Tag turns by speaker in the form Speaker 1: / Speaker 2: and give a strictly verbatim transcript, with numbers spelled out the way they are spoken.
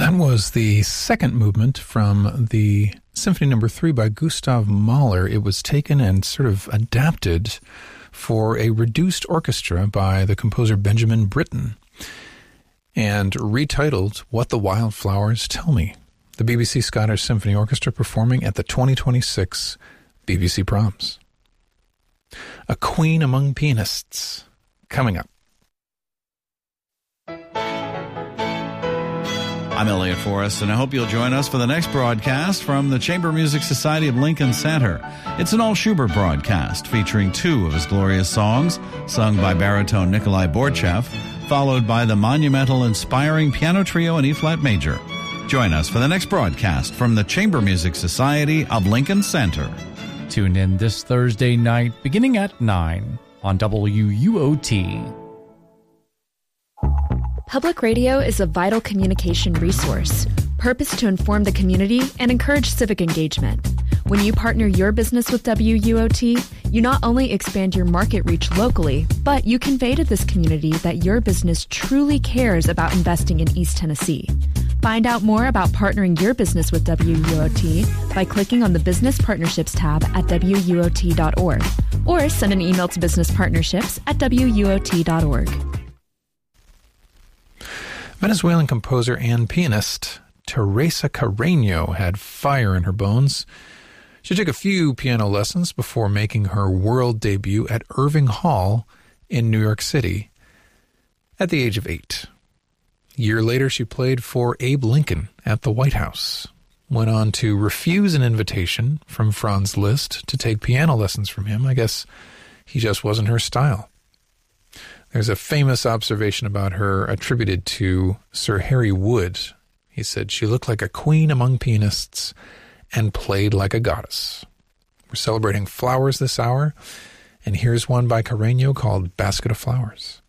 Speaker 1: That was the second movement from the Symphony Number Three by Gustav Mahler. It was taken and sort of adapted for a reduced orchestra by the composer Benjamin Britten and retitled What the Wildflowers Tell Me. The B B C Scottish Symphony Orchestra performing at the twenty twenty-six B B C Proms. A Queen Among Pianists, coming up.
Speaker 2: I'm Elliot Forrest, and I hope you'll join us for the next broadcast from the Chamber Music Society of Lincoln Center. It's an all-Schubert broadcast featuring two of his glorious songs, sung by baritone Nikolai Borchev, followed by the monumental, inspiring piano trio in E-flat major. Join us for the next broadcast from the Chamber Music Society of Lincoln Center.
Speaker 3: Tune in this Thursday night, beginning at nine on W U O T.
Speaker 4: Public radio is a vital communication resource, purposed to inform the community and encourage civic engagement. When you partner your business with W U O T, you not only expand your market reach locally, but you convey to this community that your business truly cares about investing in East Tennessee. Find out more about partnering your business with W U O T by clicking on the Business Partnerships tab at W U O T dot org or send an email to businesspartnerships at W U O T dot org.
Speaker 1: Venezuelan composer and pianist Teresa Carreño had fire in her bones. She took a few piano lessons before making her world debut at Irving Hall in New York City at the age of eight. A year later, she played for Abe Lincoln at the White House, went on to refuse an invitation from Franz Liszt to take piano lessons from him. I guess he just wasn't her style. There's a famous observation about her attributed to Sir Harry Wood. He said she looked like a queen among pianists and played like a goddess. We're celebrating flowers this hour, and here's one by Carreño called Basket of Flowers.